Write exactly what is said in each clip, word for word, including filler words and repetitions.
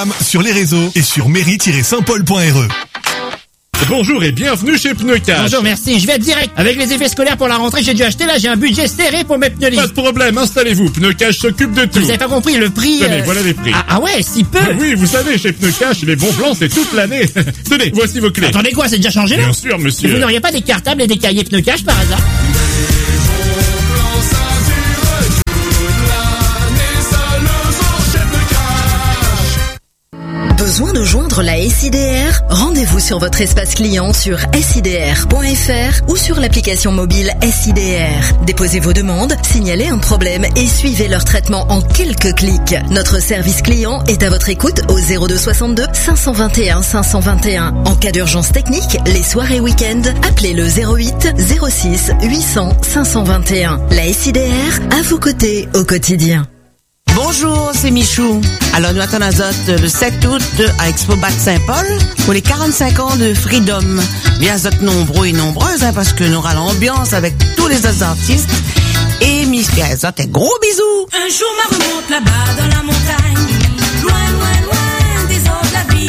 Sur les réseaux et sur mairie tiret saint paul point r e. Bonjour et bienvenue chez Pneu Cash. Bonjour, merci. Je vais être direct. Avec les effets scolaires pour la rentrée, j'ai dû acheter là, j'ai un budget serré pour mes pneus lisses. Pas de problème, installez-vous. Pneu Cash s'occupe de tout. Vous avez pas compris le prix. Tenez, euh... voilà les prix. Ah, ah ouais, si peu. Oui, vous savez, chez Pneu Cash, les bons plans, c'est toute l'année. Tenez, voici vos clés. Attendez quoi, c'est déjà changé là? Bien sûr, monsieur. Vous n'auriez pas des cartables et des cahiers Pneu Cash par hasard? Besoin de joindre la S I D R? Rendez-vous sur votre espace client sur S I D R point F R ou sur l'application mobile S I D R. Déposez vos demandes, signalez un problème et suivez leur traitement en quelques clics. Notre service client est à votre écoute au zéro deux soixante-deux cinq cent vingt et un cinq cent vingt et un. En cas d'urgence technique, les soirs et week-ends, appelez le zéro huit zéro six huit cents cinq cent vingt et un. La S I D R, à vos côtés au quotidien. Bonjour, c'est Michou. Alors, nous attendons Azote le sept août à Expo Bac Saint-Paul pour les quarante-cinq ans de Freedom. Bien Azote nombreux et nombreuses, hein, parce que nous aura l'ambiance avec tous les autres artistes. Et Miss Azote, gros bisous. Un jour, ma remonte là-bas dans la montagne, loin, loin, loin des eaux de la vie.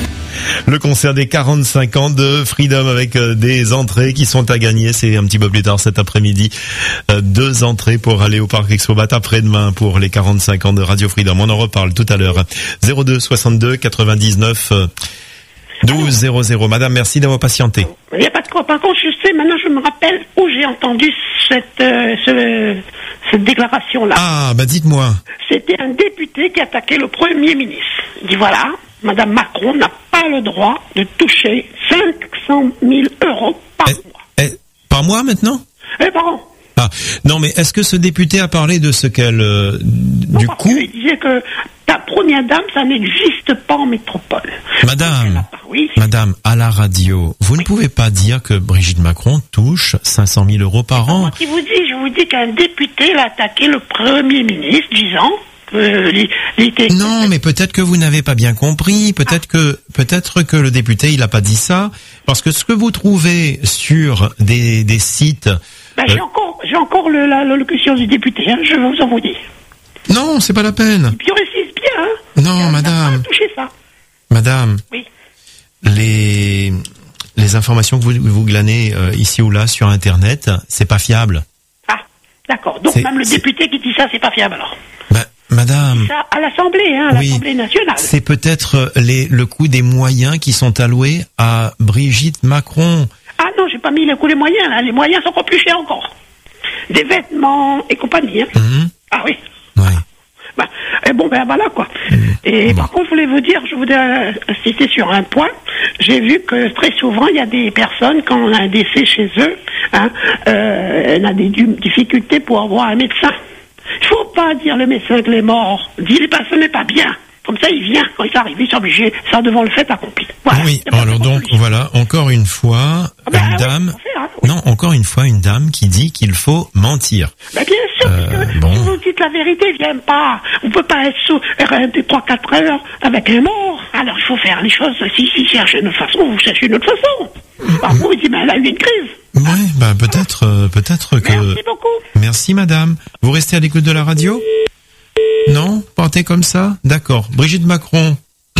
Le concert des quarante-cinq ans de Freedom avec euh, des entrées qui sont à gagner. C'est un petit peu plus tard cet après-midi. Euh, deux entrées pour aller au Parc Expobat après-demain pour les quarante-cinq ans de Radio Freedom. On en reparle tout à l'heure. zéro deux soixante-deux quatre-vingt-dix-neuf douze zéro zéro. Madame, merci d'avoir patienté. Il n'y a pas de quoi. Par contre, je sais, maintenant je me rappelle où j'ai entendu cette, euh, ce, cette déclaration-là. Ah, bah dites-moi. C'était un député qui attaquait le Premier ministre. Il dit voilà, Madame Macron n'a pas le droit de toucher cinq cent mille euros par eh, mois. Eh, par mois maintenant? Eh, par an. Ah, non, mais est-ce que ce député a parlé de ce qu'elle... Euh, non, du coup... Il disait que ta première dame, ça n'existe pas en métropole. Madame, a, oui, Madame, à la radio, vous oui. ne pouvez pas dire que Brigitte Macron touche cinq cent mille euros par an. Moi qui vous dis, je vous dis qu'un député l'a attaqué le Premier ministre, disant... Euh, les, les... Non, mais peut-être que vous n'avez pas bien compris. Peut-être ah. que peut-être que le député il a pas dit ça, parce que ce que vous trouvez sur des des sites. Ben, euh... j'ai encore j'ai encore le, la l'allocution du député. Hein, je vais vous envoyer. Non, c'est pas la peine. Et puis on précise bien. Hein. Non, madame. Toucher ça. Madame. Oui. Les les informations que vous vous glanez euh, ici ou là sur Internet, c'est pas fiable. Ah, d'accord. Donc même le député qui dit ça, c'est pas fiable alors. Ben, Madame, ça, à l'Assemblée, hein, à oui, l'Assemblée nationale. C'est peut-être les, le coût des moyens qui sont alloués à Brigitte Macron. Ah non, j'ai pas mis le coût des moyens, là. Les moyens sont encore plus chers encore. Des vêtements et compagnie. Hein. Mmh. Ah oui. Ouais. Bah, et bon, ben voilà quoi. Mmh. Et bon. Par contre, je voulais vous dire, je voudrais insister sur un point. J'ai vu que très souvent, il y a des personnes, quand on a un décès chez eux, hein, euh, on a des difficultés pour avoir un médecin. Il faut pas dire le médecin que les morts. Dis-le pas, ce n'est pas bien. Comme ça, il vient. Quand il arrive, il est obligé. Ça devant le fait accompli. Voilà. Oui, alors donc, voilà, encore une fois, ah ben, une ouais, dame... Faire, hein, oui. Non, encore une fois, une dame qui dit qu'il faut mentir. Ben bien sûr, euh, parce que bon. si vous dites la vérité, il vient pas. On peut pas être sous trois quatre heures avec un mort. Alors, il faut faire les choses. Si, si, cherchez une autre façon, vous cherchez une autre façon. Alors, vous dites, mais elle a eu une crise. Oui, ben peut-être, euh, peut-être que... Merci beaucoup. Merci, madame. Vous restez à l'écoute de la radio ? Non, partez comme ça. D'accord. Brigitte Macron,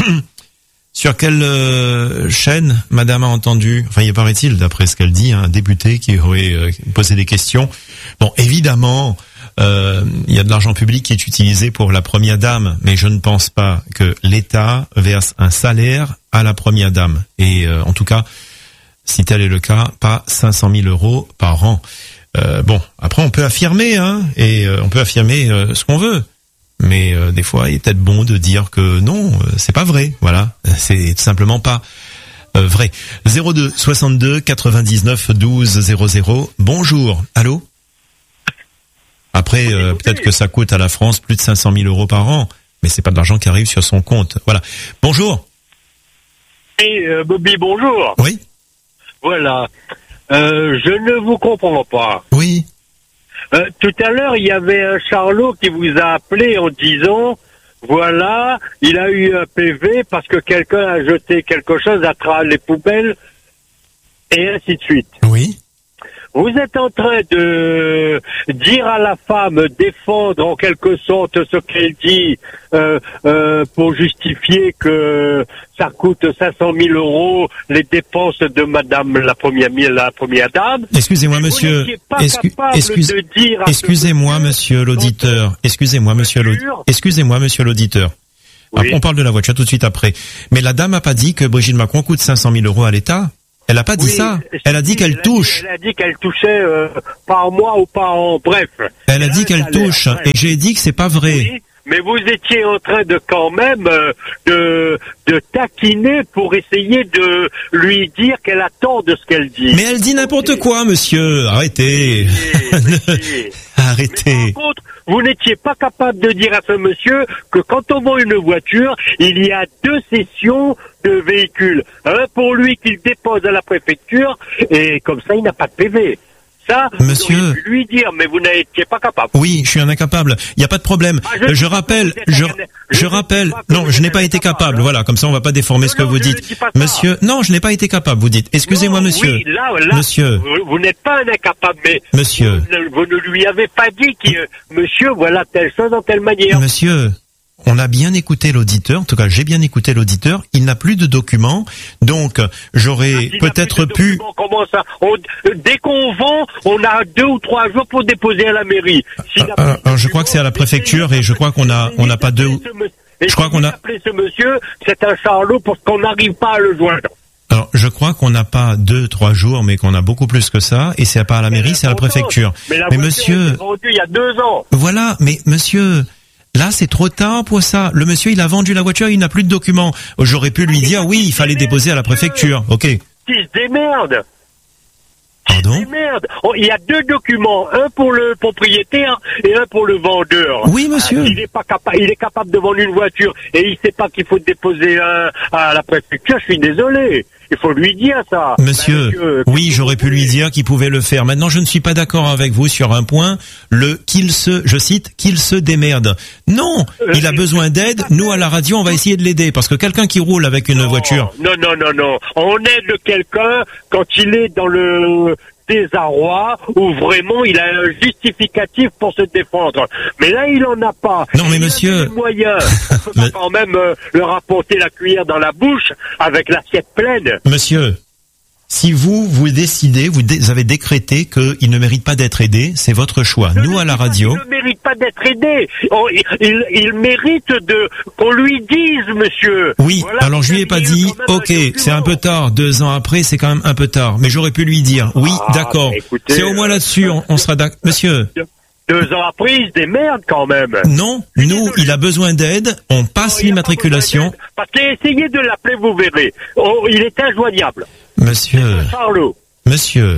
sur quelle euh, chaîne madame a entendu, enfin, il paraît-il, d'après ce qu'elle dit, un député qui aurait euh, posé des questions. Bon, évidemment, euh, il y a de l'argent public qui est utilisé pour la première dame, mais je ne pense pas que l'État verse un salaire à la première dame. Et euh, en tout cas, si tel est le cas, pas cinq cent mille euros par an. Euh, bon, après on peut affirmer, hein, et euh, on peut affirmer euh, ce qu'on veut. Mais euh, des fois, il est peut-être bon de dire que non, euh, c'est pas vrai. Voilà, c'est tout simplement pas euh, vrai. zéro deux soixante-deux quatre-vingt-dix-neuf douze zéro zéro. Bonjour. Allô. Après, euh, peut-être que ça coûte à la France plus de cinq cent mille euros par an, mais c'est pas de l'argent qui arrive sur son compte. Voilà. Bonjour. Et euh, Bobby, bonjour. Oui. Voilà. Euh, je ne vous comprends pas. Oui. Euh, tout à l'heure, il y avait un Charlot qui vous a appelé en disant, voilà, il a eu un P V parce que quelqu'un a jeté quelque chose à travers les poubelles, et ainsi de suite. Oui. vous êtes en train de dire à la femme, défendre en quelque sorte ce qu'elle dit euh, euh, pour justifier que ça coûte cinq cent mille euros les dépenses de Madame la première la première dame. Excusez-moi, monsieur. Excu- excuse- excusez-moi, monsieur l'auditeur. Excusez-moi, monsieur l'auditeur. Excusez-moi, monsieur l'auditeur. Oui. On parle de la voiture tout de suite après. Mais la dame a pas dit que Brigitte Macron coûte cinq cent mille euros à l'État. Elle a pas dit Oui, ça. Elle a dit qu'elle elle touche. A dit, elle a dit qu'elle touchait euh, par mois ou par an, bref. Elle a Et dit là, qu'elle ça allait, touche. bref. Et j'ai dit que c'est pas vrai. Oui, mais vous étiez en train de quand même euh, de de taquiner pour essayer de lui dire qu'elle a tort de ce qu'elle dit. Mais elle dit n'importe quoi, monsieur. Arrêtez. Arrêtez. Mais par contre, vous n'étiez pas capable de dire à ce monsieur que quand on vend une voiture, il y a deux sessions de véhicules. Un pour lui qu'il dépose à la préfecture et comme ça il n'a pas de P V. Ça, Monsieur. vous auriez pu lui dire, mais vous n'étiez pas capable. Oui, je suis un incapable. Il n'y a pas de problème. Ah, je je dis rappelle, pas que vous êtes je, un- je je dis rappelle. pas que Non, vous je n'ai êtes pas été incapable, capable. hein. Voilà, comme ça, on va pas déformer ce que Non, vous je ne dites. dis pas ça. Monsieur, non, je n'ai pas été capable. Vous dites. Excusez-moi, Non, monsieur. Oui, là, là, Monsieur. Vous, vous n'êtes pas un incapable, mais Monsieur. Vous, ne, vous ne lui avez pas dit que euh, monsieur, voilà telle chose en telle manière. Monsieur, on a bien écouté l'auditeur. En tout cas, j'ai bien écouté l'auditeur. Il n'a plus de documents, donc j'aurais Ah, s'il n'a peut-être plus de pu. documents, Comment ça on, Dès qu'on vend, on a deux ou trois jours pour déposer à la mairie. S'il n'a Alors, plus de alors, je crois que c'est à la documents, préfecture et je crois qu'on a, on n'a pas deux. ou- Je crois qu'on a- Appelé ce monsieur, c'est un charlot parce qu'on n'arrive pas à le joindre. Alors, je crois qu'on n'a pas deux, trois jours, mais qu'on a beaucoup plus que ça. Et c'est pas à la mairie, c'est à la préfecture. Mais, la Mais voiture monsieur, a été vendue il y a deux ans. voilà. Mais monsieur. Là, c'est trop tard pour ça. Le monsieur, il a vendu la voiture, il n'a plus de documents. J'aurais pu lui dire, oui, il fallait déposer à la préfecture. Ok. Qui se démerde. Pardon? Merde, oh, il y a deux documents, un pour le propriétaire et un pour le vendeur. Oui, monsieur. Ah, il est pas capable, il est capable de vendre une voiture et il sait pas qu'il faut déposer un à la préfecture. Je suis désolé. Il faut lui dire ça. Monsieur, Ben, monsieur, oui, j'aurais pu lui dire qu'il pouvait le faire. Maintenant, je ne suis pas d'accord avec vous sur un point, le qu'il se, je cite, qu'il se démerde. Non, il a besoin d'aide. Nous, à la radio, on va essayer de l'aider parce que quelqu'un qui roule avec une non, voiture. Non, non, non, non. On aide quelqu'un quand il est dans le désarroi ou vraiment il a un justificatif pour se défendre. Mais là, il en a pas. Non, mais il monsieur- a des moyens. On peut Mais- pas quand même euh, leur apporter la cuillère dans la bouche avec l'assiette pleine. Monsieur, si vous, vous décidez, vous, dé- vous avez décrété qu'il ne mérite pas d'être aidé, c'est votre choix. Je Nous, ne à la dis pas radio, qu'il ne mérite pas d'être aidé. On- il, il, il mérite de qu'on lui dise, monsieur. oui, Voilà, alors je lui ai pas il y a dit, quand même ok, un c'est un document. peu tard, deux ans après, c'est quand même un peu tard, mais j'aurais pu lui dire, oui, Ah, d'accord, bah, écoutez, c'est au moins euh, là-dessus, on, on sera d'accord. Monsieur, Deux ans après, il se démerde quand même. non, nous, il a besoin d'aide, on passe Non, il a pas l'immatriculation. besoin d'aide. Parce qu'essayez de l'appeler, vous verrez. Oh, il est injoignable. Monsieur, Charlot. monsieur,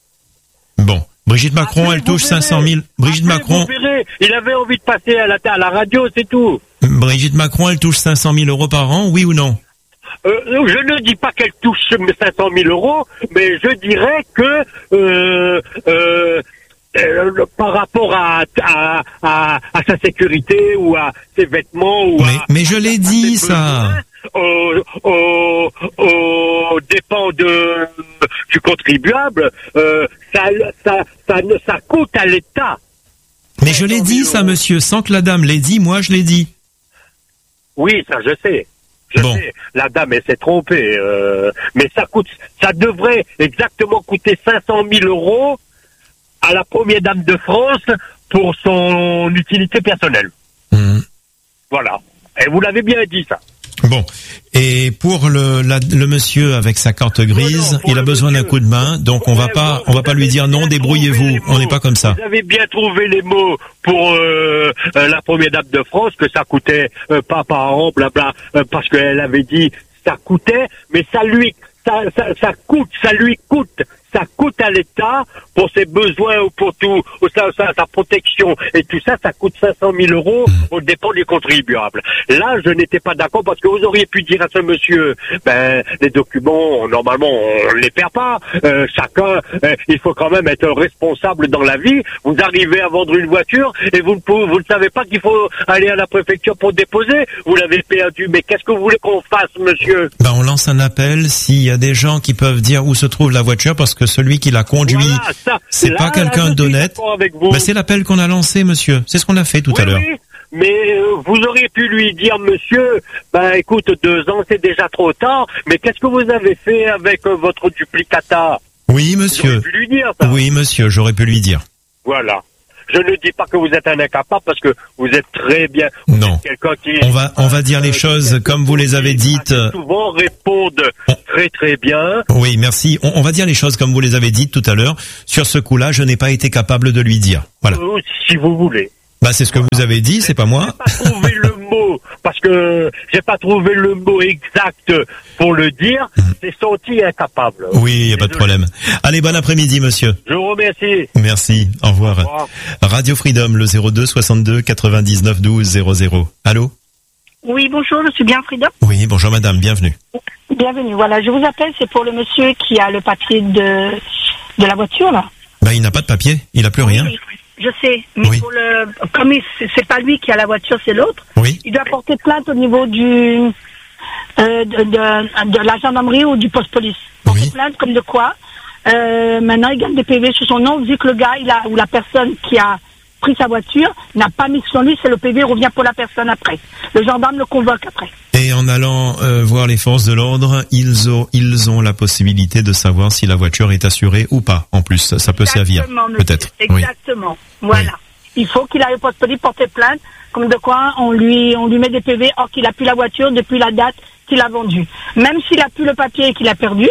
bon, Brigitte Macron, Appelez, elle vous touche verrez. cinq cent mille, Brigitte Appelez, Macron, vous verrez. Il avait envie de passer à la, à la radio, c'est tout. Brigitte Macron, elle touche cinq cent mille euros par an, oui ou non? Euh, je ne dis pas qu'elle touche cinq cent mille euros, mais je dirais que euh, euh, euh, par rapport à, à, à, à sa sécurité ou à ses vêtements ou Mais, à, mais je l'ai à dit, ses ça. besoins, Au, au, au dépend de du contribuable, euh, ça, ça, ça, ça coûte à l'État. Mais je l'ai dit, ça, monsieur, sans que la dame l'ait dit, moi, je l'ai dit. Oui, ça je sais. Je Bon. sais, la dame elle s'est trompée, euh, mais ça coûte, ça devrait exactement coûter cinq cent mille euros à la première dame de France pour son utilité personnelle. Mmh. Voilà. Et vous l'avez bien dit ça. Bon, et pour le, la- le monsieur avec sa carte grise, Non, non, pour il a le besoin d'un monsieur. coup de main, donc on va Ouais, pas, vous- on va pas vous lui avez dire non, bien débrouillez-vous, trouvé les on n'est mots. pas comme ça. Vous avez bien trouvé les mots pour euh, euh, la première dame de France, que ça coûtait euh, pas par an, blabla, euh, parce qu'elle avait dit ça coûtait, mais ça lui, ça, ça, ça coûte, ça lui coûte. Ça coûte à l'État pour ses besoins ou pour tout, ou sa, sa, sa protection et tout ça, ça coûte cinq cent mille euros au dépend des contribuables. Là, je n'étais pas d'accord parce que vous auriez pu dire à ce monsieur, ben les documents, normalement, on ne les perd pas. Euh, chacun, euh, il faut quand même être responsable dans la vie. Vous arrivez à vendre une voiture et vous ne pouvez, vous ne savez pas qu'il faut aller à la préfecture pour déposer. Vous l'avez perdu. Mais qu'est-ce que vous voulez qu'on fasse, monsieur? Ben, on lance un appel s'il y a des gens qui peuvent dire où se trouve la voiture, parce que que celui qui l'a conduit, Voilà, ça, c'est là, pas là, quelqu'un je suis d'honnête. d'accord avec vous. Ben, c'est l'appel qu'on a lancé, monsieur. C'est ce qu'on a fait tout Oui, à l'heure. oui, mais euh, vous auriez pu lui dire, monsieur, ben écoute, deux ans, c'est déjà trop tard, mais qu'est-ce que vous avez fait avec euh, votre duplicata? Oui, monsieur. J'aurais pu lui dire ça. Oui, monsieur, j'aurais pu lui dire. Voilà. Je ne dis pas que vous êtes un incapable parce que vous êtes très bien. Vous Non. êtes quelqu'un qui, On va, on va dire les euh, choses comme vous les avez dites. assez souvent répondent On- très très bien. Oui, merci. On, on va dire les choses comme vous les avez dites tout à l'heure. Sur ce coup-là, je n'ai pas été capable de lui dire. Voilà. Euh, si vous voulez. Bah, c'est ce que vous avez dit, c'est pas moi. J'ai pas trouvé le mot parce que j'ai pas trouvé le mot exact pour le dire. C'est senti incapable. Oui, y a pas de problème. Allez, bon après-midi, monsieur. Je vous remercie. Merci. Au revoir. Au revoir. Radio Freedom, le zéro deux soixante-deux quatre-vingt-dix-neuf douze zéro zéro. Allô? Oui, bonjour, je suis bien Frida. Oui, bonjour madame, bienvenue. Bienvenue. Voilà, je vous appelle, c'est pour le monsieur qui a le papier de, de la voiture, là. Bah, il n'a pas de papier, il n'a plus rien. Oui, je sais, mais Oui. pour le, comme il- c'est c'est pas lui qui a la voiture, c'est l'autre, Oui. il doit porter plainte au niveau du, euh, de, de, de la gendarmerie ou du poste police. Porter Oui. plainte comme de quoi, euh, maintenant il gagne des P V sur son nom, vu que le gars, il a, ou la personne qui a pris sa voiture n'a pas mis sur lui, c'est le P V revient pour la personne après. Le gendarme le convoque après. Et en allant euh, voir les forces de l'ordre, ils ont, ils ont la possibilité de savoir si la voiture est assurée ou pas. En plus, ça peut servir, Exactement, monsieur. peut-être. Oui. Exactement. Voilà. Il faut qu'il aille au poste police porter plainte, comme de quoi on lui, on lui met des P V, or qu'il a plus la voiture depuis la date qu'il a vendue. Même s'il a plus le papier et qu'il a perdu,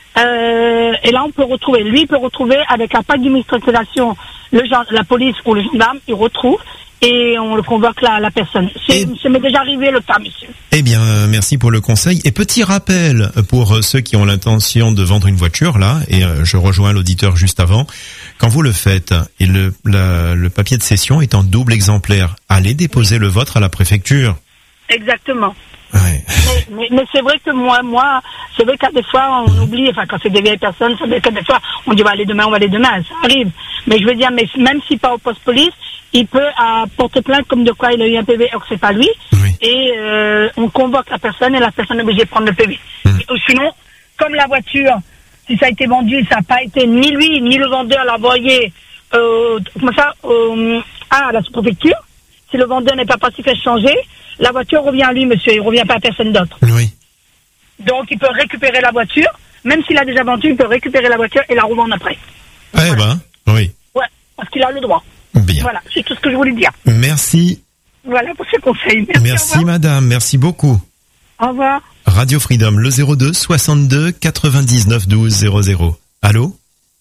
euh, et là on peut retrouver, lui il peut retrouver avec un pack d'immatriculation, le gen- la police ou le gendarme, il retrouve et on le convoque la, la personne. C'est, Et- ça m'est déjà arrivé le cas, monsieur. Eh bien, euh, merci pour le conseil. Et petit rappel pour euh, ceux qui ont l'intention de vendre une voiture, là, et euh, je rejoins l'auditeur juste avant, quand vous le faites, et le, la- le papier de cession est en double exemplaire, allez déposer le vôtre à la préfecture. Exactement. Ouais. Mais, mais, mais c'est vrai que moi, moi, c'est vrai qu'à des fois, on oublie, enfin, quand c'est des vieilles personnes, c'est vrai qu'à des fois, on dit, on va aller demain, on va aller demain, ça arrive. Mais je veux dire, mais même s'il part au poste police, il peut euh, porter plainte comme de quoi il a eu un P V, alors que c'est pas lui. Oui. Et euh, on convoque la personne et la personne est obligée de prendre le P V. Mm. Et, ou sinon, comme la voiture, si ça a été vendu, ça n'a pas été ni lui, ni le vendeur l'a envoyé, euh, comment ça, euh, à la sous-préfecture. Si le vendeur n'est pas passif à changer, la voiture revient à lui, monsieur, il revient pas à personne d'autre. Oui. Donc, il peut récupérer la voiture, même s'il a déjà vendu, il peut récupérer la voiture et la revendre après. Eh ben, oui. Ouais, parce qu'il a le droit. Bien. Voilà, c'est tout ce que je voulais dire. Merci. Voilà pour ces conseils. Merci, Merci au revoir. madame, merci beaucoup. Au revoir. Radio Freedom, le zéro deux soixante-deux quatre-vingt-dix-neuf douze zéro zéro. Allô?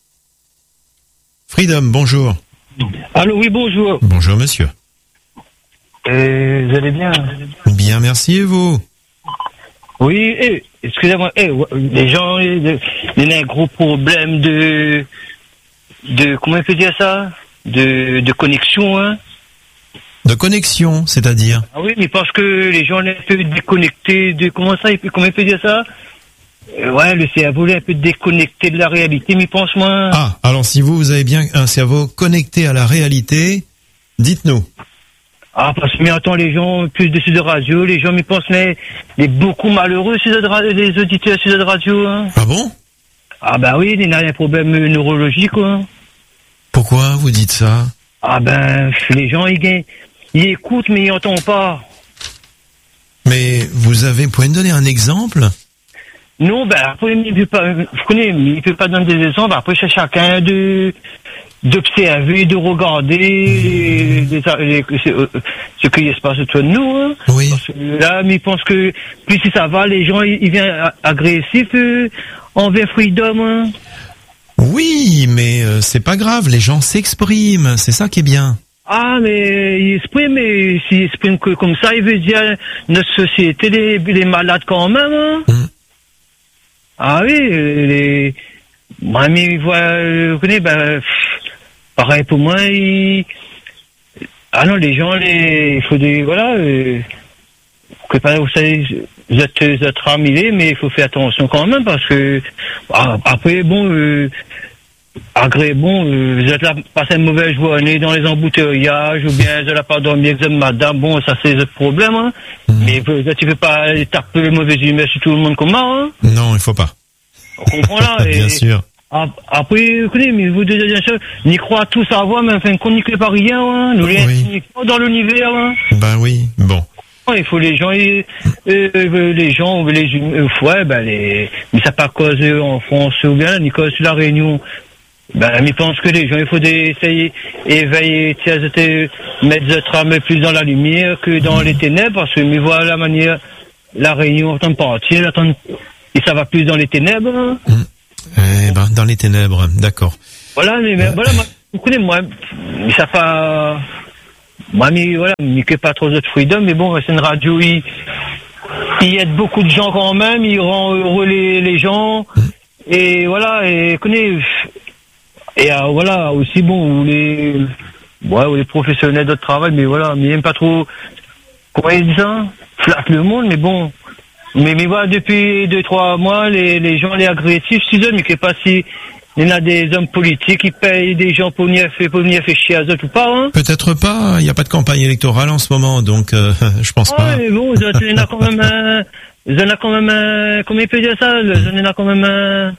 Freedom, bonjour. Allô, oui, bonjour. Bonjour monsieur. Euh, vous allez bien? Bien, merci et vous? Oui, eh, excusez-moi, eh, ouais, les gens, eh, il y a un gros problème de, de, comment on peut dire ça? De, de connexion, hein? De connexion, c'est-à-dire? Ah oui, mais parce que les gens sont un peu déconnectés de, comment ça, comment on peut dire ça? Euh, ouais, le cerveau est un peu déconnecté de la réalité, mais pense-moi. Ah, alors si vous, vous avez bien un cerveau connecté à la réalité, dites-nous. Ah, parce que, mais attends, les gens, plus de de radio, les gens, mais pensent, mais, les beaucoup malheureux, sur les auditeurs sur de radio, hein. Ah bon? Ah, bah oui, il y a un problème neurologique, quoi. Pourquoi vous dites ça? Ah, ben, les gens, ils, gagnent- ils écoutent, mais ils n'entendent pas. Mais vous avez, vous pouvez me donner un exemple? Non, ben, après, il peut pas, vous connaissez, il peut pas donner des exemples, après, c'est chacun de, d'observer, de regarder les, les, les, ce, ce qui se passe autour de nous. Hein. Oui. Parce que là, mais ils pensent que plus si ça va, les gens ils, ils viennent agressifs euh, envers Freedom. Hein. Oui, mais euh, c'est pas grave, les gens s'expriment, c'est ça qui est bien. Ah, mais ils expriment, mais s'ils expriment que comme ça, il veut dire notre société, les, les malades quand même. Hein. Mm. Ah oui, les... Moi, mais ils voient, vous connaissez, ben, pff, pareil pour moi, ils... Ah non, les gens, les, il faut des, voilà, euh, que pas, vous savez, vous êtes, vous êtes ramilés, mais il faut faire attention quand même, parce que, ah, après, bon, euh, agré, bon, euh, vous êtes là, passer une mauvaise journée dans les embouteillages, ou bien vous n'avez pas dormi avec madame, bon, ça c'est le problème, hein. Mmh. Mais vous, tu ne peux pas taper mauvaise humeur sur tout le monde comme moi, hein. Non, il faut pas. On comprend là. Bien et, sûr. Après, vous connaissez, mais vous deux, n'y croit tout savoir, mais enfin, qu'on n'y croit pas rien, hein. Nous, Oui. rien, n'y croit dans l'univers, hein. Ben oui, bon. Il faut les gens, euh, euh, les gens, les, euh, ouais, ben les, mais ça pas cause euh, en France ou bien, ni cause sur la Réunion. Ben, mais je pense que les gens, il faut essayer, éveiller, tiens, c'était, mettre le tram plus dans la lumière que dans les ténèbres, parce que, mais voilà la manière, la Réunion entend partir, attend, et ça va plus dans les ténèbres, hein. Mmh. Eh ben, dans les ténèbres, d'accord. Voilà, mais, mais voilà, moi, vous connaissez, moi, ça pas, moi, mais voilà, mais que pas trop de freedom, mais bon, c'est une radio, il, il aide beaucoup de gens quand même, il rend heureux les, les gens, et voilà, et connaissez, et euh, voilà, aussi bon, les, ouais, les professionnels de travail, mais voilà, mais ils aiment pas trop, comment ils disent ça, flatte le monde, mais bon, mais, mais voilà, depuis deux, trois mois, les, les gens, les agressifs, si eux, mais que pas si, il y en a des hommes politiques qui payent des gens pour venir faire, pour venir faire chier à eux ou pas, hein. Peut-être pas, il n'y a pas de campagne électorale en ce moment, donc euh, je pense ah, pas. mais bon, il y en a quand même un, il y en a quand même un, comment il peut dire ça, il y en a quand même un,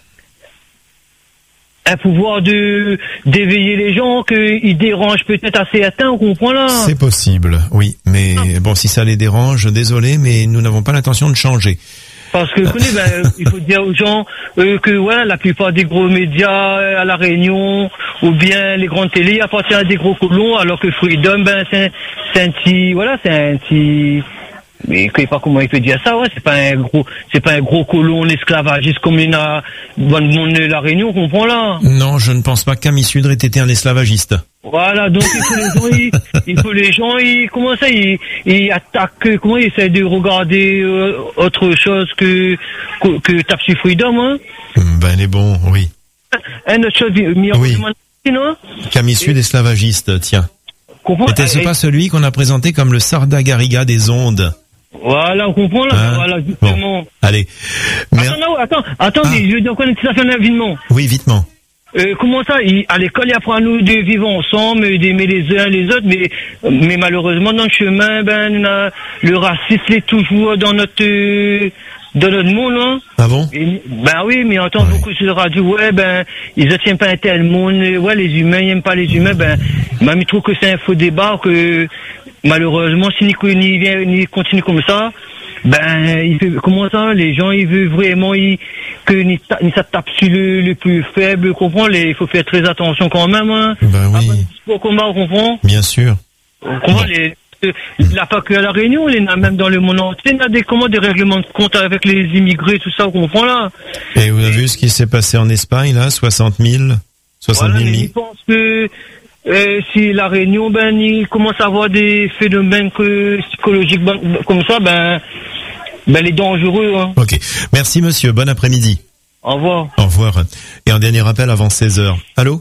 un pouvoir de d'éveiller les gens, qu'ils dérangent peut-être assez atteint, on comprend là. C'est possible, oui, mais ah. bon, si ça les dérange, désolé, mais nous n'avons pas l'intention de changer. Parce que, vous connaissez, ben, il faut dire aux gens euh, que voilà, la plupart des gros médias euh, à La Réunion, ou bien les grandes télés appartiennent à des gros colons, alors que Freedom, ben, c'est un, c'est un petit, voilà, c'est un petit, mais je sais pas comment il peut dire ça, ouais, c'est pas un gros, c'est pas un gros colon esclavagiste comme il y en a dans le monde de La Réunion, on comprend là. Non, je ne pense pas qu'Ami Sudre ait été un esclavagiste. Voilà, donc il faut les gens, ils, il faut les gens, ils, comment ça, ils, ils attaquent, comment ils essaient de regarder euh, autre chose que que, que Tapsi Freedom, hein. Ben, elle est bon, oui. Un autre chose, mis en oui. non? Qu'Ami Sud esclavagiste, tiens. Comprends? Était-ce pas celui qu'on a présenté comme le Sardagariga des ondes? Voilà, on comprend là, hein? Voilà, justement. Bon, allez. Mais... Attends, non, attends, attendez, ah. je veux dire qu'on est ça fait un événement. Oui, vitement. Euh, comment ça, il, à l'école, il apprend à nous de vivre ensemble, d'aimer les uns les autres, mais, mais malheureusement, dans le chemin, ben, a, le racisme est toujours dans notre, euh, dans notre monde, hein. Ah bon? Et, ben oui, mais on entend oui. beaucoup sur la radio, ouais, ben, ils ne tiennent pas un tel monde, ouais, les humains, ils n'aiment pas les humains, ben, même ils trouvent que c'est un faux débat, que, malheureusement, si Nico n'y vient, n'y continue comme ça, ben, il fait, comment ça, les gens, ils veulent vraiment, ils, que ni, ta, ni ça tape sur le, le plus faible, comprends, les, il faut faire très attention quand même, hein. Ben oui. Pour combat, on comprend. Bien sûr. On comprend bon. les, la pas que à La Réunion, il y en a même dans le monde entier, il y a des, comment, des règlements de compte avec les immigrés, tout ça, on comprend là. Et vous avez vu ce qui s'est passé en Espagne, là, soixante mille, soixante mille voilà, je pense que, Euh, si La Réunion, ben, il commence à avoir des phénomènes que, psychologiques ben, comme ça, ben, ben, il est dangereux, hein. Ok. Merci, monsieur. Bon après-midi. Au revoir. Au revoir. Et un dernier appel avant seize heures. Allô?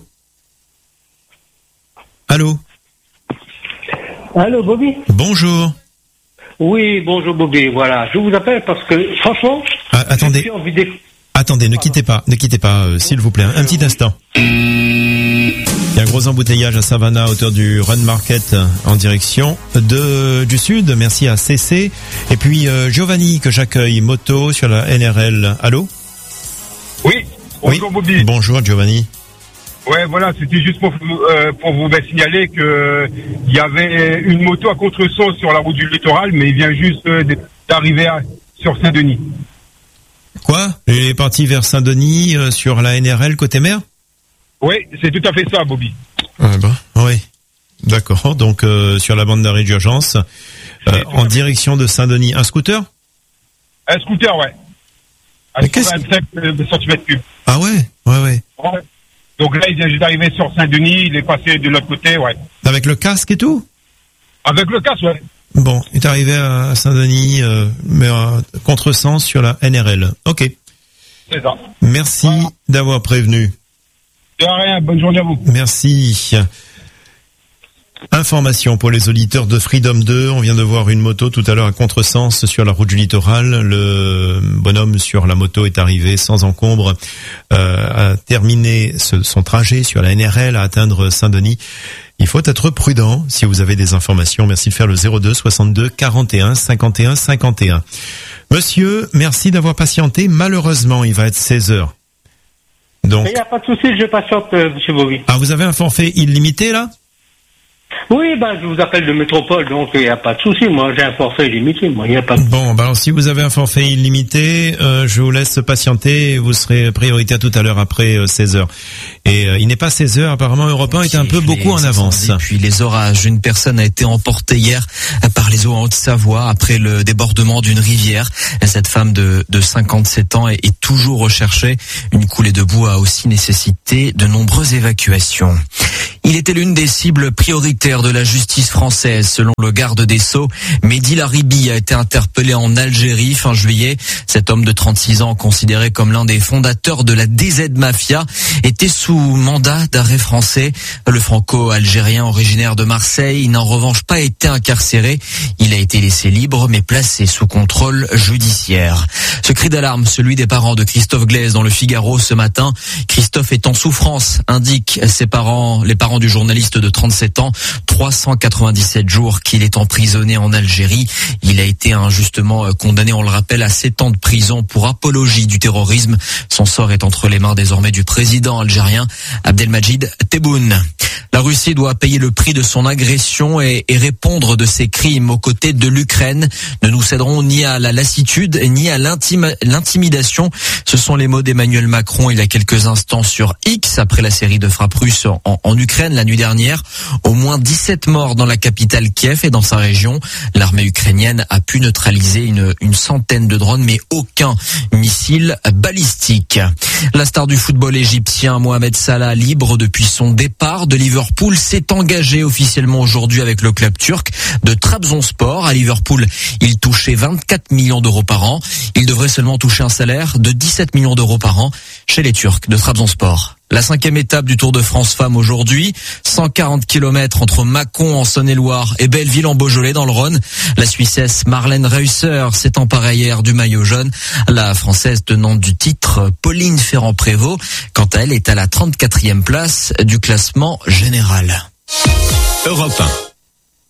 Allô? Allô, Bobby? Bonjour. Oui, bonjour, Bobby. Voilà. Je vous appelle parce que, franchement, ah, attendez. je suis envie de... Attendez, ne quittez pas, ne quittez pas, euh, s'il vous plaît. Un petit instant. Il y a un gros embouteillage à Savannah à hauteur du Run Market en direction de du sud. Merci à C C. Et puis euh, Giovanni que j'accueille, moto sur la N R L. Allô? Oui, bonjour oui. Bobby. Bonjour Giovanni. Ouais, voilà, c'était juste pour, euh, pour vous ben, signaler que il y avait une moto à contresens sur la route du littoral, mais il vient juste euh, d'arriver à, sur Saint-Denis. Quoi? Il est parti vers Saint-Denis euh, sur la N R L côté mer? Oui, c'est tout à fait ça, Bobby. Ah bah, oui. D'accord. Donc euh, sur la bande d'arrêt d'urgence, euh, en direction de Saint-Denis, un scooter? Un scooter, ouais. À vingt-cinq centimètres cubes. Ah ouais, ouais, ouais. Ouais. Donc là, il vient juste d'arriver sur Saint-Denis, il est passé de l'autre côté, ouais. Avec le casque et tout? Avec le casque, ouais. Bon, il est arrivé à Saint-Denis, euh, mais à contresens sur la N R L. Ok. C'est ça. Merci voilà. d'avoir prévenu. De rien, bonne journée à vous. Merci. Information pour les auditeurs de Freedom deux. On vient de voir une moto tout à l'heure à contresens sur la route du littoral. Le bonhomme sur la moto est arrivé sans encombre, euh, à terminer ce, son trajet sur la N R L à atteindre Saint-Denis. Il faut être prudent si vous avez des informations. Merci de faire le zéro deux soixante-deux quarante et un cinquante et un cinquante et un. Monsieur, merci d'avoir patienté. Malheureusement, il va être seize heures. Donc. Il n'y a pas de souci, je patiente, euh, monsieur Bobby. Ah, vous avez un forfait illimité là? Oui, ben, je vous appelle de métropole, donc il n'y a pas de souci. Moi, j'ai un forfait illimité. Moi, il n'y a pas de... Bon, bah alors si vous avez un forfait illimité, euh, je vous laisse patienter et vous serez prioritaire tout à l'heure après euh, seize heures. Et euh, il n'est pas seize heures, apparemment Europe un est un peu beaucoup en avance. Et puis les orages, une personne a été emportée hier par les eaux en Haute-Savoie après le débordement d'une rivière. Cette femme de, de cinquante-sept ans est, est toujours recherchée. Une coulée de boue a aussi nécessité de nombreuses évacuations. Il était l'une des cibles prioritaires de la justice française, selon le garde des Sceaux. Mehdi Laribi a été interpellé en Algérie fin juillet. Cet homme de trente-six ans, considéré comme l'un des fondateurs de la D Z Mafia, était sous mandat d'arrêt français. Le franco-algérien originaire de Marseille n'a en revanche pas été incarcéré. Il a été laissé libre mais placé sous contrôle judiciaire. Ce cri d'alarme, celui des parents de Christophe Glaise dans le Figaro ce matin. Christophe est en souffrance, indiquent ses parents, les parents du journaliste de trente-sept ans. trois cent quatre-vingt-dix-sept jours qu'il est emprisonné en Algérie. Il a été injustement condamné, on le rappelle, à sept ans de prison pour apologie du terrorisme. Son sort est entre les mains désormais du président algérien Abdelmadjid Tebboune. La Russie doit payer le prix de son agression et, et répondre de ses crimes aux côtés de l'Ukraine. Ne nous céderons ni à la lassitude ni à l'intima- l'intimidation. Ce sont les mots d'Emmanuel Macron il y a quelques instants sur X après la série de frappes russes en, en Ukraine la nuit dernière. Au moins dix-sept morts dans la capitale Kiev et dans sa région. L'armée ukrainienne a pu neutraliser une, une centaine de drones mais aucun missile balistique. La star du football égyptien Mohamed Salah, libre depuis son départ de Liverpool, s'est engagé officiellement aujourd'hui avec le club turc de Trabzonspor. À Liverpool, il touchait vingt-quatre millions d'euros par an. Il devrait seulement toucher un salaire de dix-sept millions d'euros par an chez les Turcs de Trabzonspor. La cinquième étape du Tour de France Femmes aujourd'hui, cent quarante kilomètres entre Mâcon en Saône-et-Loire et Belleville en Beaujolais dans le Rhône. La Suissesse Marlène Reusser s'est emparée hier du maillot jaune. La Française tenante du titre, Pauline Ferrand-Prévot, quant à elle, est à la trente-quatrième place du classement général. Europe un.